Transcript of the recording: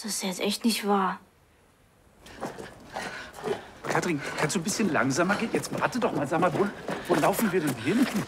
Das ist jetzt echt nicht wahr. Katrin, kannst du ein bisschen langsamer gehen? Jetzt warte doch mal, sag mal, wo laufen wir denn hin?